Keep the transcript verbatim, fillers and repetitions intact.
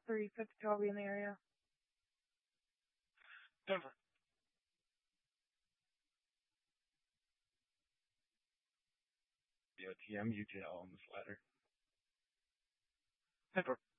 three fifty-two, I'll be in the area. Denver. Yeah, T M, U J L on this ladder. Denver.